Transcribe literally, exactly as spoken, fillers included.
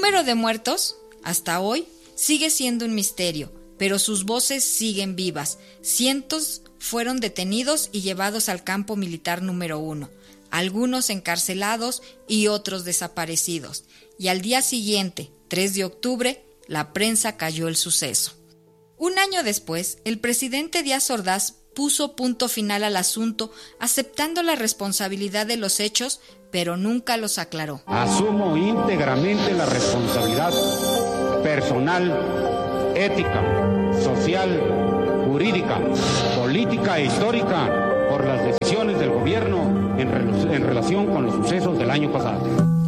número de muertos, hasta hoy, sigue siendo un misterio, pero sus voces siguen vivas. Cientos fueron detenidos y llevados al campo militar número uno, algunos encarcelados y otros desaparecidos. Y al día siguiente, tres de octubre, la prensa cayó el suceso. Un año después, el presidente Díaz Ordaz puso punto final al asunto, aceptando la responsabilidad de los hechos, pero nunca los aclaró. Asumo íntegramente la responsabilidad personal, ética, social, jurídica, política e histórica por las decisiones del gobierno en, re- en relación con los sucesos del año pasado.